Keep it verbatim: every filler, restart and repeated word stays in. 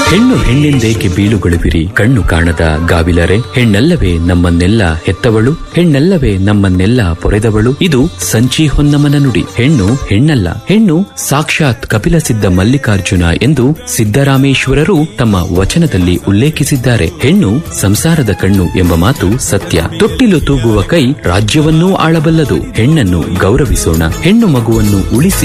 ಹೆಣ್ಣು ಹೆಣ್ಣೆಂದೇಕೆ ಬೀಳುಗೊಳುವಿರಿ ಕಣ್ಣು ಕಾಣದ ಗಾವಿಲರೆ, ಹೆಣ್ಣಲ್ಲವೇ ನಮ್ಮನ್ನೆಲ್ಲ ಹೆತ್ತವಳು, ಹೆಣ್ಣಲ್ಲವೇ ನಮ್ಮನ್ನೆಲ್ಲ ಪೊರೆದವಳು. ಇದು ಸಂಚಿ ಹೊನ್ನಮನ ನುಡಿ. ಹೆಣ್ಣು ಹೆಣ್ಣಲ್ಲ, ಹೆಣ್ಣು ಸಾಕ್ಷಾತ್ ಕಪಿಲ ಸಿದ್ಧ ಮಲ್ಲಿಕಾರ್ಜುನ ಎಂದು ಸಿದ್ದರಾಮೇಶ್ವರರು ತಮ್ಮ ವಚನದಲ್ಲಿ ಉಲ್ಲೇಖಿಸಿದ್ದಾರೆ. ಹೆಣ್ಣು ಸಂಸಾರದ ಕಣ್ಣು ಎಂಬ ಮಾತು ಸತ್ಯ. ತೊಟ್ಟಿಲು ತೂಗುವ ಕೈ ರಾಜ್ಯವನ್ನೂ ಆಳಬಲ್ಲದು. ಹೆಣ್ಣನ್ನು ಗೌರವಿಸೋಣ, ಹೆಣ್ಣು ಮಗುವನ್ನು ಉಳಿಸಿ